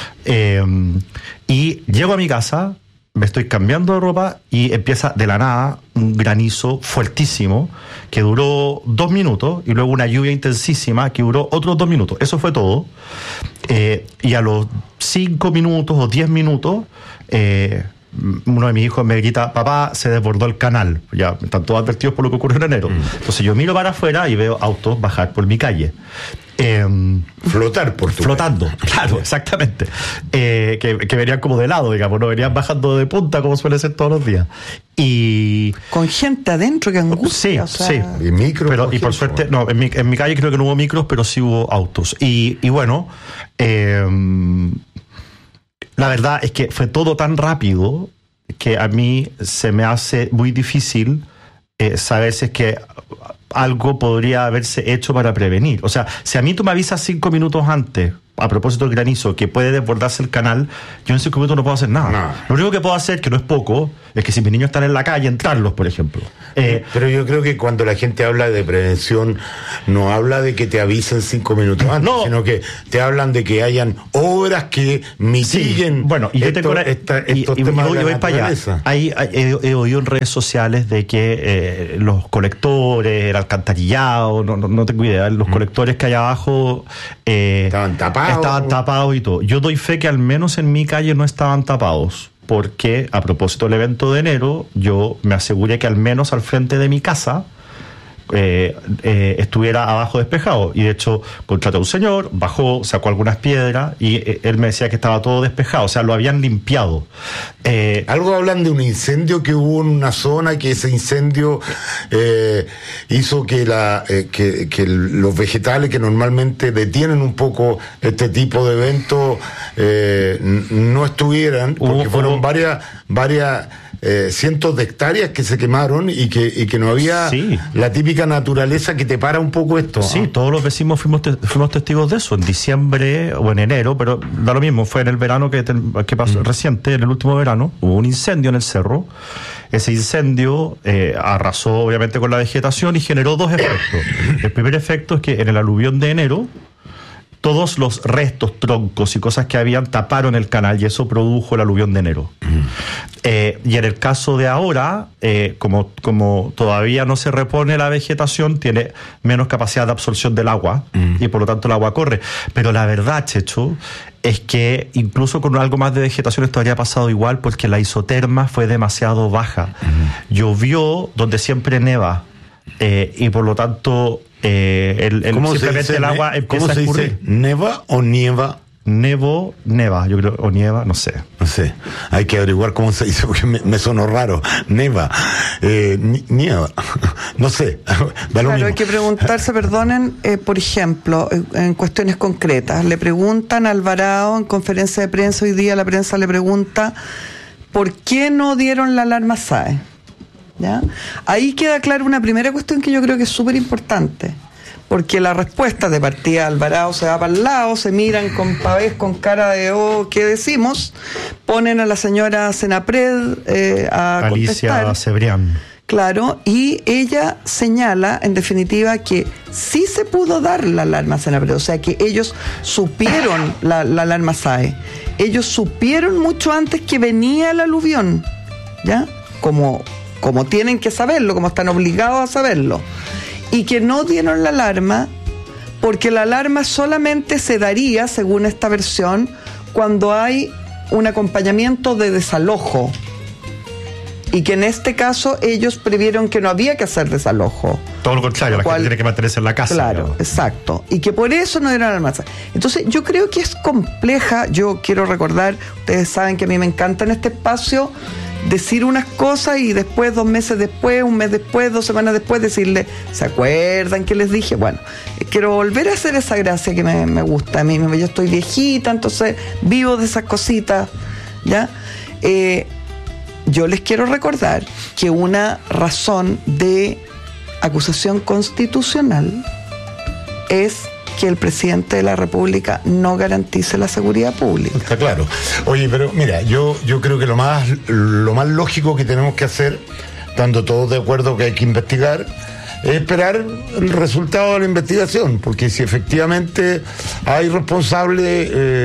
y llego a mi casa, me estoy cambiando de ropa y empieza de la nada un granizo fuertísimo que duró 2 minutos y luego una lluvia intensísima que duró otros 2 minutos. Eso fue todo. Y a los 5 minutos o 10 minutos uno de mis hijos me grita, papá, se desbordó el canal. Ya están todos advertidos por lo que ocurrió en enero. Entonces yo miro para afuera y veo autos bajar por mi calle. Flotar por tu flotando, calle. Claro, exactamente. Que venían como de lado, digamos, no venían bajando de punta como suele ser todos los días. Y con gente adentro, que angustia. Sí. Y micros. Pero, y por suerte, no, en mi calle creo que no hubo micros, pero sí hubo autos. Y bueno, la verdad es que fue todo tan rápido que a mí se me hace muy difícil saber si es que algo podría haberse hecho para prevenir. O sea, si a mí tú me avisas 5 minutos antes, a propósito del granizo, que puede desbordarse el canal, yo en 5 minutos no puedo hacer nada. No. Lo único que puedo hacer, que no es poco, es que si mis niños están en la calle, entrarlos, por ejemplo. Pero yo creo que cuando la gente habla de prevención, no habla de que te avisen 5 minutos antes, sino que te hablan de que hayan obras que mitiguen. Sí. Bueno, y yo tengo estos temas de la naturaleza. He oído en redes sociales de que los colectores, el alcantarillado, no tengo idea, los colectores que hay abajo estaban tapados y todo. Yo doy fe que al menos en mi calle no estaban tapados, porque a propósito del evento de enero, yo me aseguré que al menos al frente de mi casa estuviera abajo despejado, y de hecho contraté a un señor, bajó, sacó algunas piedras y él me decía que estaba todo despejado, o sea, lo habían limpiado. Algo hablan de un incendio que hubo en una zona, que ese incendio hizo que los vegetales que normalmente detienen un poco este tipo de eventos no estuvieran, porque fueron varias cientos de hectáreas que se quemaron y que no había la típica naturaleza que te para un poco esto. Sí, todos los vecinos fuimos testigos de eso en diciembre o en enero, pero da lo mismo, fue en el verano que pasó reciente, en el último verano, hubo un incendio en el cerro. Ese incendio arrasó obviamente con la vegetación y generó 2 efectos. El primer efecto es que en el aluvión de enero todos los restos, troncos y cosas que habían taparon el canal, y eso produjo el aluvión de enero. Y en el caso de ahora, como todavía no se repone la vegetación, tiene menos capacidad de absorción del agua, y por lo tanto el agua corre. Pero la verdad, Checho, es que incluso con algo más de vegetación esto habría pasado igual, porque la isoterma fue demasiado baja. Llovió donde siempre neva, y por lo tanto simplemente el agua empieza a escurrir. ¿Neva o nieva? Neva, yo creo, o nieva, no sé. No sé, hay que averiguar cómo se dice, porque me sonó raro. Neva, nieva, no sé. Claro, hay que preguntarse, perdonen, por ejemplo, en cuestiones concretas. Le preguntan a Alvarado en conferencia de prensa hoy día, la prensa le pregunta ¿por qué no dieron la alarma SAE? ¿Ya? Ahí queda clara una primera cuestión que yo creo que es súper importante, porque la respuesta de partida Alvarado se va para el lado, se miran con pavés, con cara de ¿qué decimos? Ponen a la señora Senapred a Alicia contestar. Cebrián. Claro, y ella señala, en definitiva, que sí se pudo dar la alarma Senapred, o sea que ellos supieron la alarma SAE. Ellos supieron mucho antes que venía el aluvión, ¿ya? Como tienen que saberlo, como están obligados a saberlo, y que no dieron la alarma porque la alarma solamente se daría, según esta versión, cuando hay un acompañamiento de desalojo, y que en este caso ellos previeron que no había que hacer desalojo. Todo lo contrario, la gente tiene que mantenerse en la casa. Claro, digamos. exacto. Y que por eso no dieron la alarma. Entonces yo creo que es compleja. Yo quiero recordar, ustedes saben que a mí me encanta en este espacio decir unas cosas y después, 2 meses después, 1 mes después, 2 semanas después, decirle, ¿se acuerdan que les dije? Bueno, quiero volver a hacer esa gracia que me gusta. A mí, yo estoy viejita, entonces vivo de esas cositas, ¿ya? Yo les quiero recordar que una razón de acusación constitucional es que el presidente de la República no garantice la seguridad pública. Está claro. Oye, pero mira, yo creo que lo más lógico que tenemos que hacer, estando todos de acuerdo que hay que investigar, es esperar el resultado de la investigación, porque si efectivamente hay responsables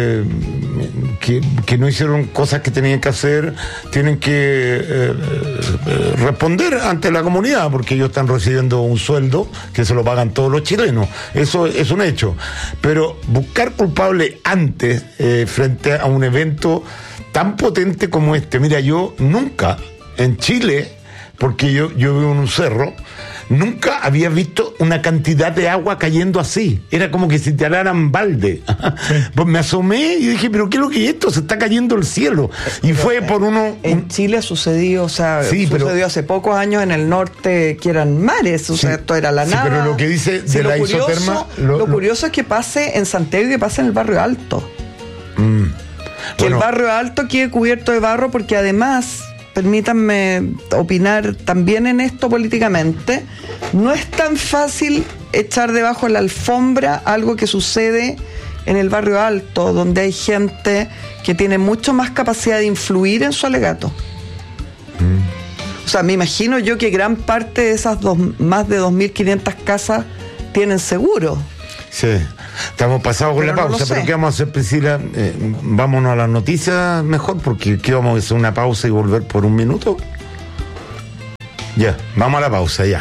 que no hicieron cosas que tenían que hacer, tienen que responder ante la comunidad, porque ellos están recibiendo un sueldo que se lo pagan todos los chilenos. Eso es un hecho. Pero buscar culpable antes, frente a un evento tan potente como este. Mira, yo nunca en Chile, porque yo vivo en un cerro, nunca había visto una cantidad de agua cayendo así. Era como que si tiraran balde. Sí. Pues me asomé y dije, pero ¿qué es lo que es esto? Se está cayendo el cielo. Y pero fue por uno... En Chile sucedió, o sea, sí, sucedió hace pocos años en el norte que eran mares, o sea, esto era la nada. Pero lo que dice de la isoterma... Lo curioso es que pase en Santiago y que pase en el barrio alto. Que el barrio alto quede cubierto de barro, porque además... Permítanme opinar también en esto políticamente, no es tan fácil echar debajo de la alfombra algo que sucede en el barrio alto, donde hay gente que tiene mucho más capacidad de influir en su alegato. O sea, me imagino yo que gran parte de esas más de 2.500 casas tienen seguro. Sí, estamos pasados con la pausa, pero ¿qué vamos a hacer, Priscila? Vámonos a las noticias mejor, porque ¿qué vamos a hacer? ¿Una pausa y volver por un minuto? Ya, vamos a la pausa, ya.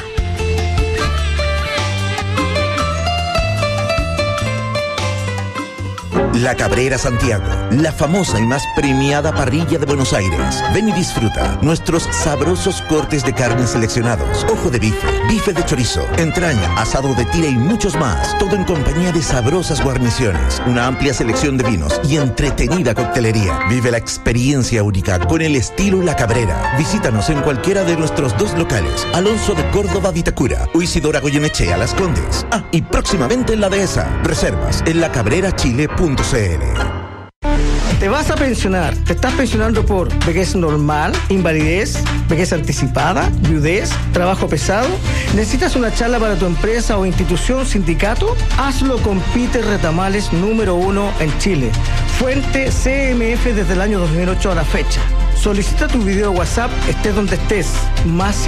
La Cabrera Santiago, la famosa y más premiada parrilla de Buenos Aires. Ven y disfruta nuestros sabrosos cortes de carne seleccionados, ojo de bife, bife de chorizo, entraña, asado de tira y muchos más. Todo en compañía de sabrosas guarniciones, una amplia selección de vinos y entretenida coctelería. Vive la experiencia única con el estilo La Cabrera. Visítanos en cualquiera de nuestros 2 locales, Alonso de Córdoba, Vitacura, o Isidora Goyenechea, Las Condes. Y próximamente en la Dehesa. Reservas en lacabrerachile.cl. ¿Te vas a pensionar? ¿Te estás pensionando por vejez normal, invalidez, vejez anticipada, viudez, trabajo pesado? ¿Necesitas una charla para tu empresa o institución, sindicato? Hazlo con Peter Retamales, número 1 en Chile. Fuente CMF desde el año 2008 a la fecha. Solicita tu video WhatsApp, estés donde estés, más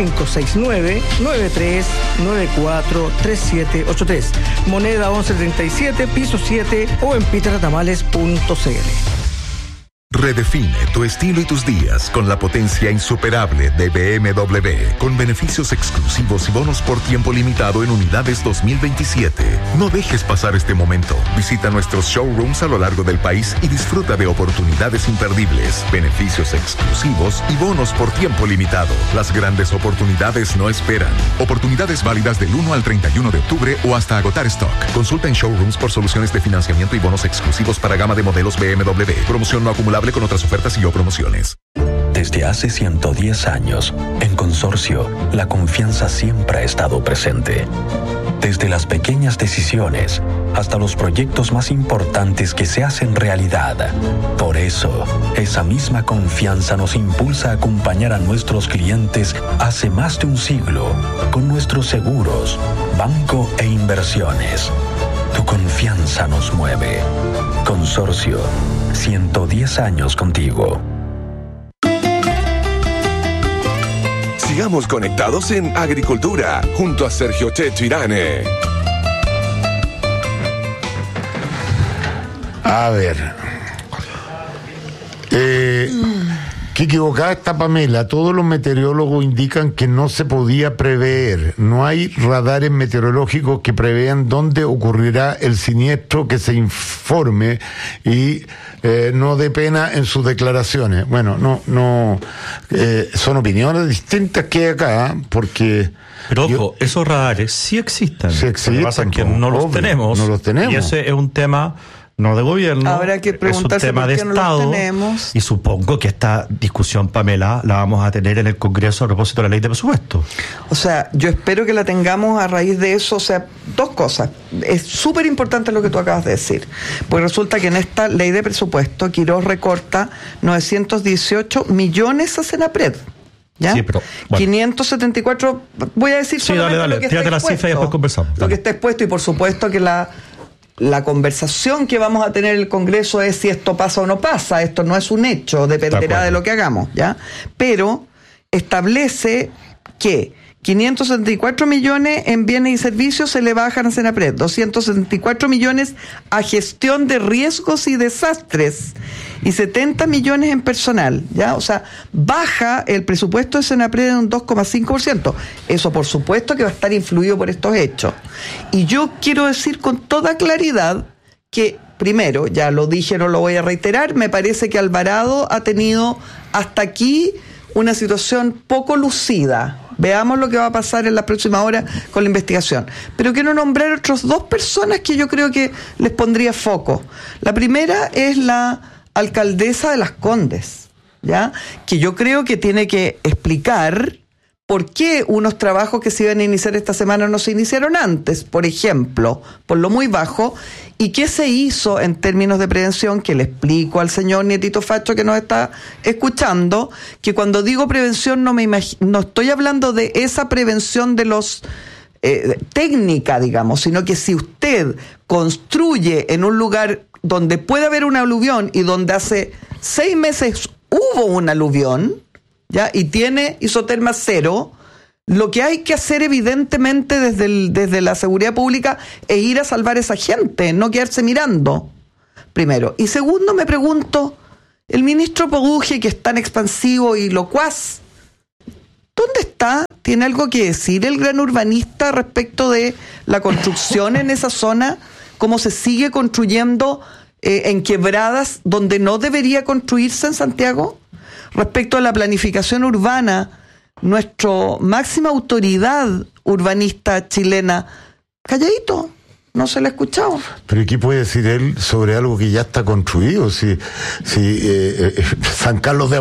569-9394-3783. Moneda 1137, piso 7 o en peterretamales.cl. Redefine tu estilo y tus días con la potencia insuperable de BMW, con beneficios exclusivos y bonos por tiempo limitado en unidades 2027. No dejes pasar este momento. Visita nuestros showrooms a lo largo del país y disfruta de oportunidades imperdibles, beneficios exclusivos y bonos por tiempo limitado. Las grandes oportunidades no esperan. Oportunidades válidas del 1 al 31 de octubre o hasta agotar stock. Consulta en showrooms por soluciones de financiamiento y bonos exclusivos para gama de modelos BMW. Promoción no acumulable con otras ofertas y o promociones. Desde hace 110 años, en Consorcio, la confianza siempre ha estado presente. Desde las pequeñas decisiones hasta los proyectos más importantes que se hacen realidad. Por eso, esa misma confianza nos impulsa a acompañar a nuestros clientes hace más de un siglo con nuestros seguros, banco e inversiones. Tu confianza nos mueve. Consorcio, 110 años contigo. Sigamos conectados en Agricultura, junto a Sergio Checho Irane. A ver. Qué equivocada está Pamela. Todos los meteorólogos indican que no se podía prever. No hay radares meteorológicos que prevean dónde ocurrirá el siniestro, que se informe y no dé pena en sus declaraciones. Bueno, son opiniones distintas que hay acá, porque... Pero ojo, esos radares sí existen. Sí existen. Lo que pasa es que no los tenemos. No los tenemos. Y ese es un tema... no de gobierno, habrá que preguntarse es un tema de Estado, no los tenemos. Y supongo que esta discusión, Pamela, la vamos a tener en el Congreso a propósito de la ley de presupuesto. O sea, yo espero que la tengamos a raíz de eso. O sea, 2 cosas. Es súper importante lo que tú acabas de decir, porque resulta que en esta ley de presupuesto Quirós recorta 918 millones a Senapred. ¿Ya? Sí, pero, bueno. 574, voy a decir solamente dale, lo que tírate está la expuesto, cifra y después conversamos. Lo que está expuesto, y por supuesto que la conversación que vamos a tener en el Congreso es si esto pasa o no pasa. Esto no es un hecho, dependerá de lo que hagamos, ¿ya? Pero establece que 574 millones en bienes y servicios se le bajan a Senapred, 274 millones a gestión de riesgos y desastres y 70 millones en personal, ¿ya? O sea, baja el presupuesto de Senapred en un 2,5%. Eso, por supuesto, que va a estar influido por estos hechos. Y yo quiero decir con toda claridad que primero, ya lo dije, no lo voy a reiterar, me parece que Alvarado ha tenido hasta aquí una situación poco lucida. Veamos lo que va a pasar en las próximas horas con la investigación. Pero quiero nombrar otras dos personas que yo creo que les pondría foco. La primera es la alcaldesa de Las Condes, ¿ya? Que yo creo que tiene que explicar por qué unos trabajos que se iban a iniciar esta semana no se iniciaron antes, por ejemplo, por lo muy bajo, y qué se hizo en términos de prevención, que le explico al señor Nietito Facho que nos está escuchando, que cuando digo prevención no estoy hablando de esa prevención de los técnica, digamos, sino que si usted construye en un lugar donde puede haber un aluvión y donde hace 6 meses hubo un aluvión, ¿ya? Y tiene isoterma 0, lo que hay que hacer evidentemente desde la seguridad pública es ir a salvar a esa gente, no quedarse mirando, primero. Y segundo, me pregunto, el ministro Poguje, que es tan expansivo y locuaz, ¿dónde está? ¿Tiene algo que decir el gran urbanista respecto de la construcción en esa zona? ¿Cómo se sigue construyendo en quebradas donde no debería construirse en Santiago? Respecto a la planificación urbana, nuestra máxima autoridad urbanista chilena, calladito, no se le ha escuchado. Pero ¿y qué puede decir él sobre algo que ya está construido? Si San Carlos de